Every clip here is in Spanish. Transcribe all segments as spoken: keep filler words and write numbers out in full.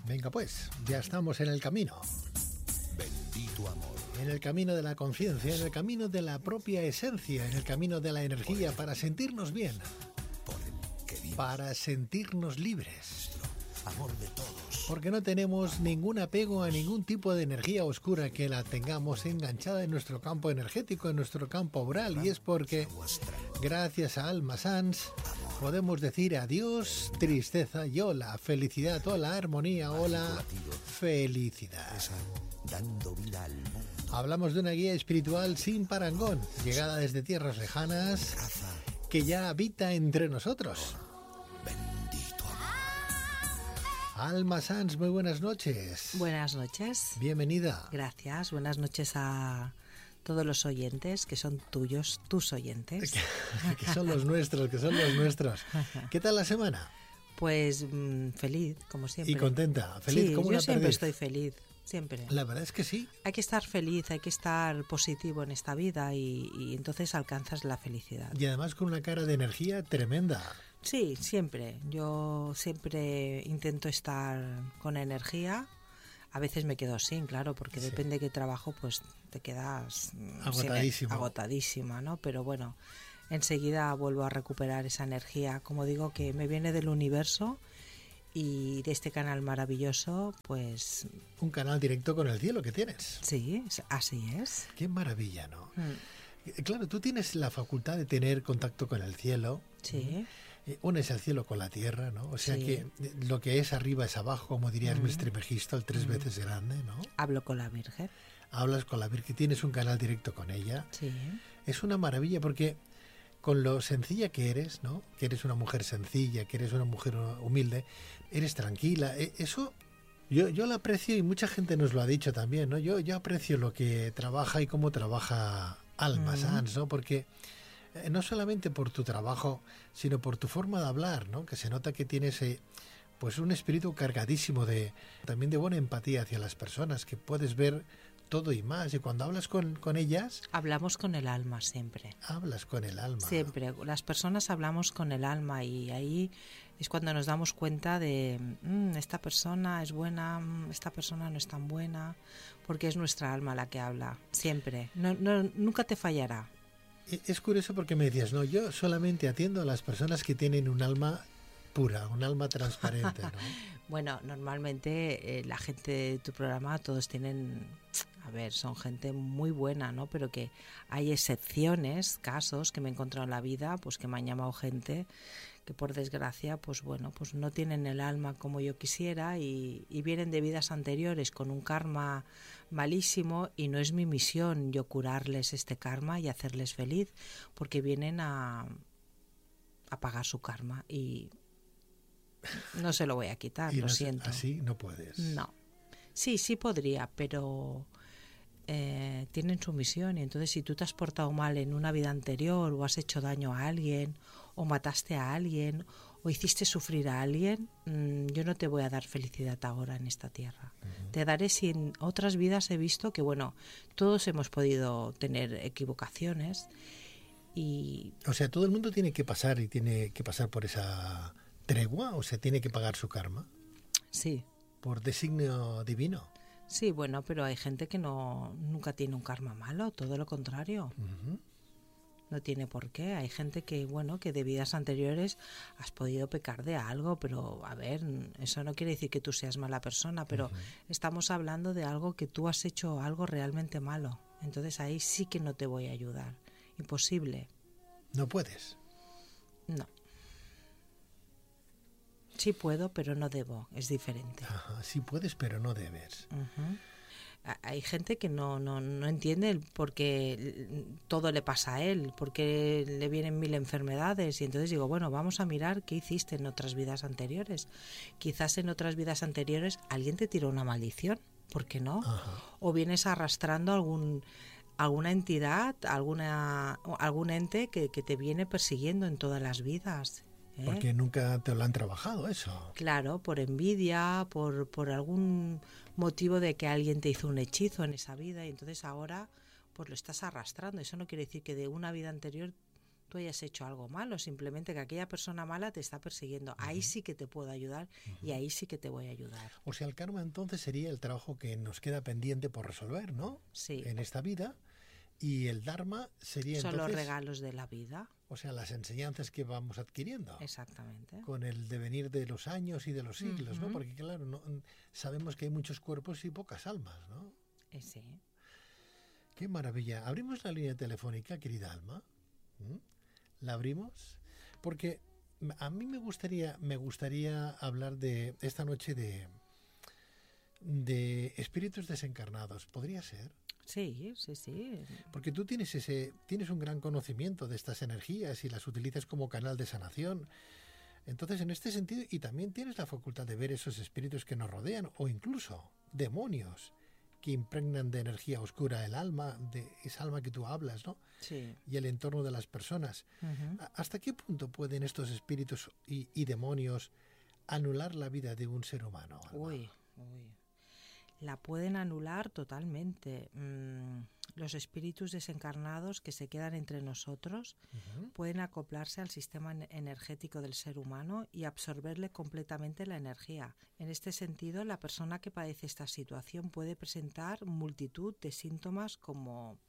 Venga pues, ya estamos en el camino. Bendito amor. En el camino de la conciencia, en el camino de la propia esencia, en el camino de la energía para sentirnos bien, Por el que vive para sentirnos libres. nuestro amor de todos. Porque no tenemos ningún apego a ningún tipo de energía oscura que la tengamos enganchada en nuestro campo energético, en nuestro campo oral. Y es porque, gracias a Alma Sans, podemos decir adiós, tristeza y hola, felicidad, hola, armonía, hola, felicidad. Esa dando vida al mundo. Hablamos de una guía espiritual sin parangón, llegada desde tierras lejanas, Raza, que ya habita entre nosotros. bendito amor. Alma Sans, muy buenas noches. Buenas noches. Bienvenida. Gracias. Buenas noches a todos los oyentes, que son tuyos, tus oyentes. Que son los nuestros, que son los nuestros. ¿Qué tal la semana? Pues mmm, feliz, como siempre. Y contenta, feliz sí, como yo una siempre perdiz. estoy feliz, siempre. La verdad es que sí. Hay que estar feliz, hay que estar positivo en esta vida y, y entonces alcanzas la felicidad. Y además con una cara de energía tremenda. Sí, siempre. Yo siempre intento estar con energía. A veces me quedo sin, claro, porque Sí. depende de qué trabajo, pues te quedas mm, Agotadísimo. sin- agotadísima, ¿no? Pero bueno, enseguida vuelvo a recuperar esa energía, como digo, que me viene del universo y de este canal maravilloso, pues Un canal directo con el cielo que tienes. sí, así es. Qué maravilla, ¿no? Mm, Eh, Claro, tú tienes la facultad de tener contacto con el cielo. Sí, Eh, unes el cielo con la tierra, ¿no? O sea Sí. que eh, lo que es arriba es abajo, como diría Hermes Trismegisto, el tres veces grande, ¿no? hablo con la Virgen. Hablas con la Virgen, tienes un canal directo con ella. Sí, Es una maravilla porque con lo sencilla que eres, ¿no? Que eres una mujer sencilla, que eres una mujer humilde, eres tranquila. E- Eso yo, yo lo aprecio y mucha gente nos lo ha dicho también, ¿no? Yo, yo aprecio lo que trabaja y cómo trabaja Alma Mm. Sans, ¿no? Porque eh, no solamente por tu trabajo, sino por tu forma de hablar, ¿no? Que se nota que tienes eh, pues un espíritu cargadísimo de también de buena empatía hacia las personas, que puedes ver todo y más. Y cuando hablas con, con ellas, hablamos con el alma siempre. hablas con el alma. Siempre, las personas hablamos con el alma y ahí es cuando nos damos cuenta de "Mm, esta persona es buena, mm, esta persona no es tan buena", porque es nuestra alma la que habla, siempre, no, no, nunca te fallará. E- Es curioso porque me decías, no, yo solamente atiendo a las personas que tienen un alma pura, un alma transparente, ¿no? Bueno, normalmente eh, la gente de tu programa todos tienen, a ver, son gente muy buena, ¿no? Pero que hay excepciones, casos que me he encontrado en la vida, pues que me han llamado gente que por desgracia, pues bueno, pues no tienen el alma como yo quisiera y, y vienen de vidas anteriores con un karma malísimo y no es mi misión yo curarles este karma y hacerles feliz, porque vienen a, a pagar su karma y no se lo voy a quitar, Y lo no sé, siento. así no puedes. No. Sí, sí podría, pero eh, tienen su misión y entonces si tú te has portado mal en una vida anterior o has hecho daño a alguien o mataste a alguien o hiciste sufrir a alguien, mmm, yo no te voy a dar felicidad ahora en esta tierra. Uh-huh. Te daré si en otras vidas he visto que, bueno, todos hemos podido tener equivocaciones y... O sea, todo el mundo tiene que pasar y tiene que pasar por esa tregua, o sea, tiene que pagar su karma. Sí. Por designio divino. Sí, bueno, pero hay gente que no nunca tiene un karma malo, todo lo contrario. Uh-huh. No tiene por qué. Hay gente que, bueno, que de vidas anteriores has podido pecar de algo, pero a ver, eso no quiere decir que tú seas mala persona, pero uh-huh. estamos hablando de algo que tú has hecho algo realmente malo. Entonces ahí sí que no te voy a ayudar. Imposible. No puedes. No. Sí puedo, pero no debo. Es diferente. Ajá, sí puedes, pero no debes. Uh-huh. Hay gente que no, no, no entiende el por qué todo le pasa a él, porque le vienen mil enfermedades. Y entonces digo, bueno, vamos a mirar qué hiciste en otras vidas anteriores. Quizás en otras vidas anteriores alguien te tiró una maldición, ¿por qué no? Ajá. O vienes arrastrando algún... alguna entidad, alguna algún ente que, que te viene persiguiendo en todas las vidas. ¿eh? Porque nunca te lo han trabajado eso. Claro, por envidia, por, por algún motivo de que alguien te hizo un hechizo en esa vida y entonces ahora pues lo estás arrastrando. Eso no quiere decir que de una vida anterior tú hayas hecho algo malo, simplemente que aquella persona mala te está persiguiendo. Uh-huh. Ahí sí que te puedo ayudar uh-huh. y ahí sí que te voy a ayudar. O sea, el karma entonces sería el trabajo que nos queda pendiente por resolver, ¿no? Sí. En esta vida. Y el dharma sería Son entonces... los regalos de la vida. O sea, las enseñanzas que vamos adquiriendo. Exactamente. Con el devenir de los años y de los siglos, uh-huh. ¿no? Porque claro, no, sabemos que hay muchos cuerpos y pocas almas, ¿no? Eh, sí. Qué maravilla. ¿Abrimos la línea telefónica, querida Alma? ¿Mm? ¿La abrimos? Porque a mí me gustaría, me gustaría hablar de esta noche de, de espíritus desencarnados. ¿Podría ser? Sí, sí, sí. Porque tú tienes ese, tienes un gran conocimiento de estas energías y las utilizas como canal de sanación. Entonces, en este sentido, y también tienes la facultad de ver esos espíritus que nos rodean, o incluso demonios que impregnan de energía oscura el alma, de esa alma que tú hablas, ¿no? Sí. Y el entorno de las personas. Uh-huh. ¿Hasta qué punto pueden estos espíritus y, y demonios anular la vida de un ser humano, Alma? Uy, uy. La pueden anular totalmente. Mm, los espíritus desencarnados que se quedan entre nosotros uh-huh. pueden acoplarse al sistema energético del ser humano y absorberle completamente la energía. En este sentido, la persona que padece esta situación puede presentar multitud de síntomas como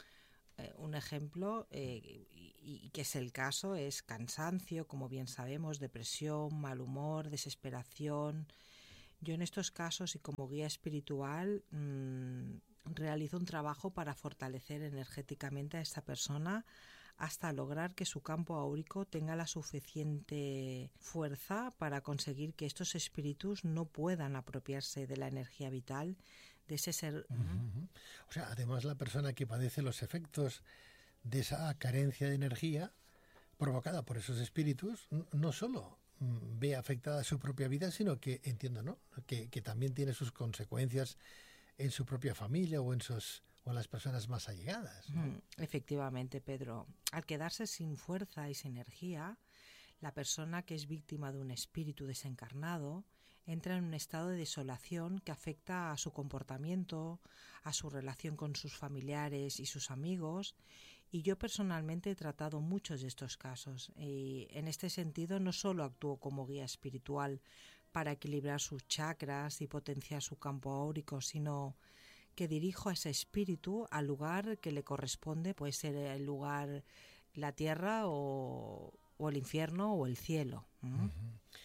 eh, un ejemplo, eh, y, y que es el caso, es cansancio, como bien sabemos, depresión, mal humor, desesperación. Yo en estos casos y como guía espiritual mmm, realizo un trabajo para fortalecer energéticamente a esta persona hasta lograr que su campo áurico tenga la suficiente fuerza para conseguir que estos espíritus no puedan apropiarse de la energía vital de ese ser. Uh-huh. O sea, además la persona que padece los efectos de esa carencia de energía provocada por esos espíritus, no solo ve afectada su propia vida, sino que, entiendo, ¿no? Que, que también tiene sus consecuencias en su propia familia o en sus o en las personas más allegadas, ¿no? Mm, efectivamente, Pedro. Al quedarse sin fuerza y sin energía, la persona que es víctima de un espíritu desencarnado entra en un estado de desolación que afecta a su comportamiento, a su relación con sus familiares y sus amigos. Y yo personalmente he tratado muchos de estos casos. Y en este sentido no solo actúo como guía espiritual para equilibrar sus chakras y potenciar su campo áurico, sino que dirijo a ese espíritu al lugar que le corresponde, puede ser el lugar, la tierra o, o el infierno o el cielo. ¿Mm? Uh-huh.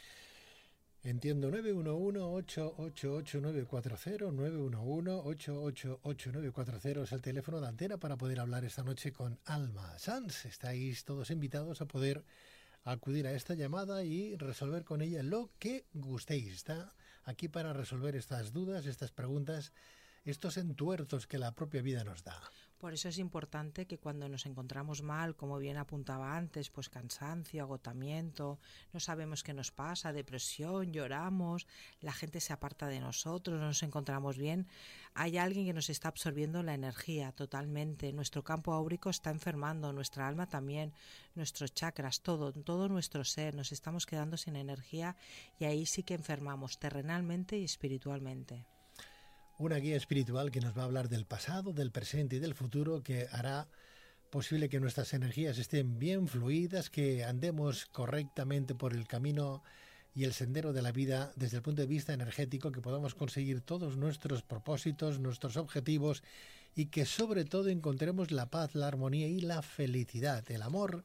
Entiendo. nueve uno uno, ocho ocho ocho, nueve cuatro cero, nueve uno uno, ocho ocho ocho, nueve cuatro cero es el teléfono de antena para poder hablar esta noche con Alma Sanz. Estáis todos invitados a poder acudir a esta llamada y resolver con ella lo que gustéis. Está aquí para resolver estas dudas, estas preguntas, estos entuertos que la propia vida nos da. Por eso es importante que cuando nos encontramos mal, como bien apuntaba antes, pues cansancio, agotamiento, no sabemos qué nos pasa, depresión, lloramos, la gente se aparta de nosotros, no nos encontramos bien, hay alguien que nos está absorbiendo la energía totalmente, nuestro campo áurico está enfermando, nuestra alma también, nuestros chakras, todo, todo nuestro ser, nos estamos quedando sin energía y ahí sí que enfermamos terrenalmente y espiritualmente. Una guía espiritual que nos va a hablar del pasado, del presente y del futuro, que hará posible que nuestras energías estén bien fluidas, que andemos correctamente por el camino y el sendero de la vida desde el punto de vista energético, que podamos conseguir todos nuestros propósitos, nuestros objetivos y que sobre todo encontremos la paz, la armonía y la felicidad, el amor.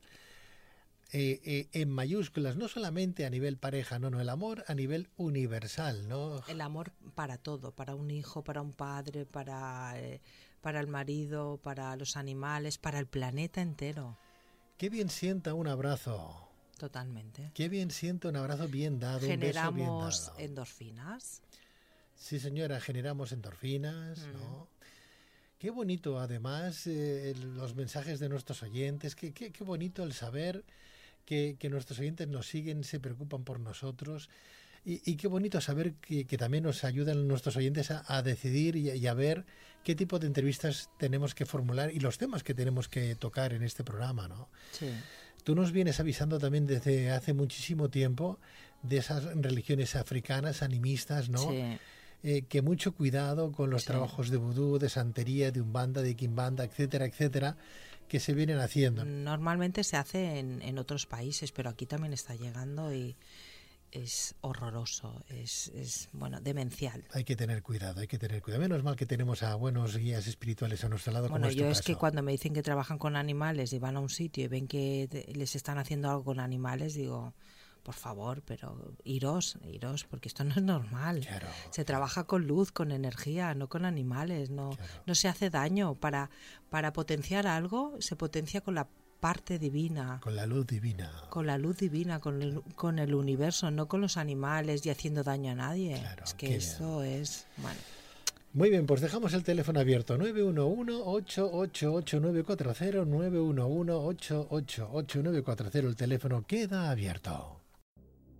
Eh, eh, en mayúsculas, no solamente a nivel pareja, no, no, el amor a nivel universal, ¿no? El amor para todo, para un hijo, para un padre, para, eh, para el marido, para los animales, para el planeta entero. Qué bien sienta un abrazo. Totalmente. Qué bien sienta un abrazo bien dado, generamos un beso bien dado. Endorfinas. Sí, señora, generamos endorfinas, mm. ¿no? Qué bonito, además, eh, los mensajes de nuestros oyentes, qué, qué, qué bonito el saber que, que nuestros oyentes nos siguen, se preocupan por nosotros y, y qué bonito saber que, que también nos ayudan nuestros oyentes a, a decidir y, y a ver qué tipo de entrevistas tenemos que formular y los temas que tenemos que tocar en este programa, ¿no? Sí. Tú nos vienes avisando también desde hace muchísimo tiempo de esas religiones africanas, animistas, ¿no? Sí. Eh, que mucho cuidado con los sí. trabajos de vudú, de santería, de umbanda, de quimbanda, etcétera, etcétera, que se vienen haciendo. Normalmente se hace en, en otros países, pero aquí también está llegando y es horroroso, es, es bueno, demencial. Hay que tener cuidado, hay que tener cuidado. Menos mal que tenemos a buenos guías espirituales a nuestro lado. Bueno, como yo es, es tu que caso. cuando me dicen que trabajan con animales y van a un sitio y ven que te- les están haciendo algo con animales, digo, por favor, pero iros, iros, porque esto no es normal. Claro, Se trabaja con luz, con energía, no con animales, no, Claro. no se hace daño. Para, para potenciar algo, se potencia con la parte divina, con la luz divina. con la luz divina, con el, con el universo, no con los animales y haciendo daño a nadie. Claro, es qué que eso es, bueno. Muy bien, pues dejamos el teléfono abierto. nueve uno uno, ocho ocho ocho, nueve cuatro cero, nueve uno uno, ocho ocho ocho, nueve cuatro cero. El teléfono queda abierto.